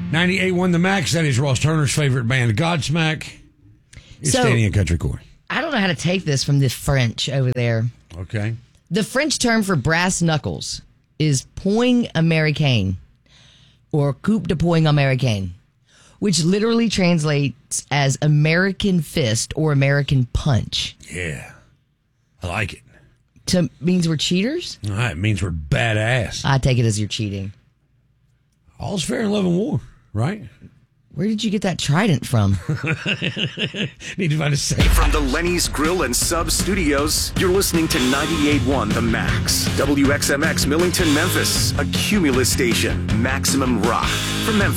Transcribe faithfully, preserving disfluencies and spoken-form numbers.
ninety-eight point one The Max. That is Ross Turner's favorite band, Godsmack. It's So- Danny and Country Corey. I don't know how to take this from the French over there. Okay. The French term for brass knuckles is poing américain or coup de poing américain, which literally translates as American fist or American punch. Yeah. I like it. To means we're cheaters? All right. It means we're badass. I take it as you're cheating. All's fair in love and war, right? Where did you get that trident from? Need to find a safe. From the Lenny's Grill and Sub Studios, you're listening to ninety-eight point one The Max. W X M X Millington, Memphis. A Cumulus station. Maximum rock. From Memphis.